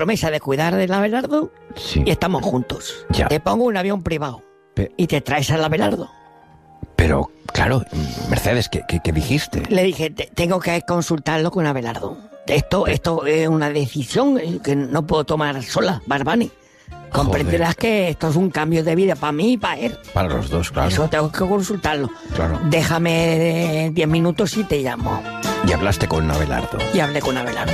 promesa de cuidar del Abelardo Sí. y estamos juntos. Ya. Te pongo un avión privado y te traes al Abelardo. Pero, claro, Mercedes, ¿qué dijiste? Le dije, tengo que consultarlo con Abelardo. Esto es una decisión que no puedo tomar sola, Barbani. Comprenderás que esto es un cambio de vida para mí y para él. Para los dos, claro. Eso tengo que consultarlo. Claro. Déjame 10 minutos y te llamo. Y hablaste con Abelardo. Y hablé con Abelardo.